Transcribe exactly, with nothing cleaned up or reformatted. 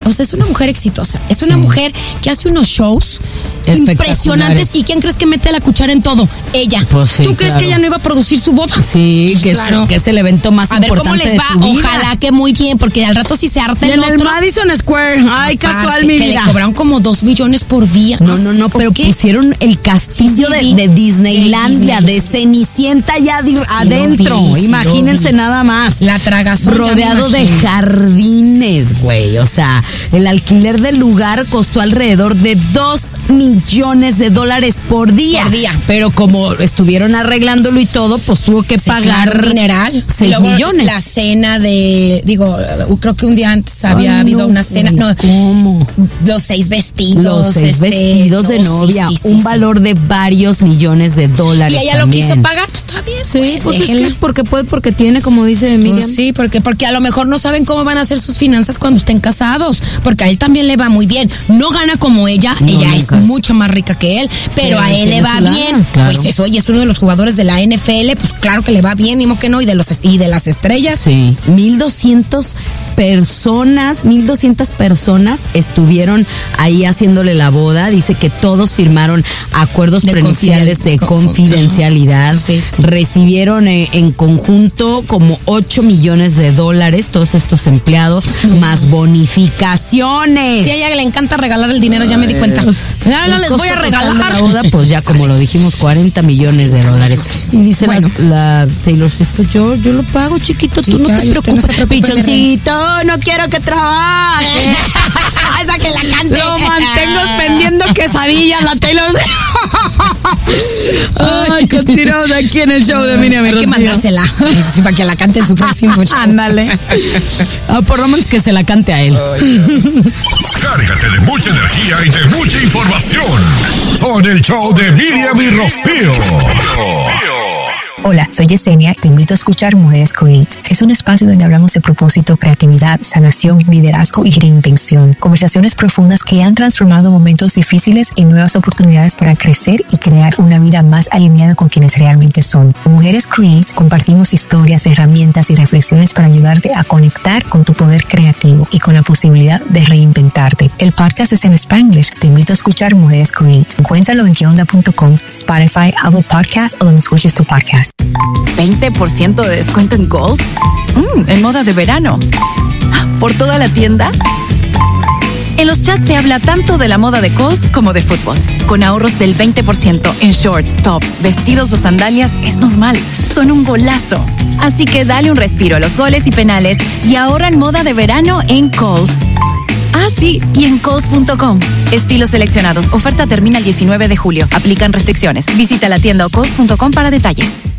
o sea, es una mujer exitosa. Es una sí. mujer que hace unos shows impresionantes. ¿Y quién crees que mete la cuchara en todo? Ella. Pues sí, ¿Tú crees claro. que ella no iba a producir su boda? Sí, que, claro. es, que es el evento más a importante. A ver cómo les va. Ojalá que muy bien, porque al rato si se harta el en otro. el Madison Square. Ay, casual, mi que vida. le cobraron como dos millones por día. No, no, no, pero qué? pusieron el castillo sí, sí, de, de Disneylandia, de, de Cenicienta ya sí, adentro. Vi, Imagínense sí, nada más. La tragazón. Rodeado de jardines, güey. O sea, el alquiler del lugar costó alrededor de dos millones de dólares por día. Por día. Pero como estuvieron arreglándolo y todo, pues tuvo que sí, pagar claro, dineral. seis millones. La cena de, digo, creo que un día antes había Ay, habido no, una cena. No, ¿cómo? Los seis vestidos. Los seis este, vestidos no, de novia. Sí, sí, un sí, valor sí. de varios millones de dólares. Y ella también. lo quiso pagar, pues está bien. Sí, pues, pues es que porque puede, porque tiene, como dice Miriam. Pues sí, porque, porque a lo mejor no saben cómo van a ser sus finanzas cuando estén casados. Porque a él también le va muy bien. No gana como ella, no, ella nunca. es mucho más rica que él, pero, pero a él le va bien. Claro. Pues eso, oye, es uno de los jugadores de la N F L, pues claro que le va bien, ni modo que no, y de los y de las estrellas. Sí. mil doscientas personas, mil doscientas personas estuvieron ahí haciéndole la boda. Dice que todos firmaron acuerdos de prenupciales de confidencialidad. Sí. Recibieron en, en conjunto como ocho millones de dólares, todos estos empleados, mm. más bonificaciones. Sí, a ella le encanta regalar el dinero, ya me di cuenta. Ya no les voy a regalar. La boda, pues ya como lo dijimos, cuarenta millones de dólares. Y dice bueno. la, la Taylor Swift, pues yo, yo lo pago, chiquito, tú Chica, no te preocupes. No se Pichoncito, no quiero que trabaje. Esa que la cante. Lo mantengo vendiendo quesadillas, la Taylor Ay, continuamos aquí en el show de Miriam y Hay Rocío. que mandársela sí, para que la cante en su próximo show. Ándale. Ah, por lo menos que se la cante a él. Cárgate de mucha energía y de mucha información. Son el show de Miriam y Rocío. Hola, soy Yesenia y te invito a escuchar Mujeres Create. Es un espacio donde hablamos de propósito, creatividad, sanación, liderazgo y reinvención. Conversaciones profundas que han transformado momentos difíciles en nuevas oportunidades para crecer y crear una vida más alineada con quienes realmente son. En Mujeres Create compartimos historias, herramientas y reflexiones para ayudarte a conectar con tu poder creativo y con la posibilidad de reinventarte. El podcast es en Spanglish. Te invito a escuchar Mujeres Create. Encuéntralo en que onda punto com, Spotify, Apple Podcasts o donde escuches tu podcast. ¿veinte por ciento de descuento en Kohl's? Mm, en moda de verano. ¿Por toda la tienda? En los chats se habla tanto de la moda de Kohl's como de fútbol. Con ahorros del veinte por ciento en shorts, tops, vestidos o sandalias es normal. Son un golazo. Así que dale un respiro a los goles y penales y ahorra en moda de verano en Kohl's. Ah, sí, y en Kohl's punto com. Estilos seleccionados. Oferta termina el diecinueve de julio. Aplican restricciones. Visita la tienda o Kohl's punto com para detalles.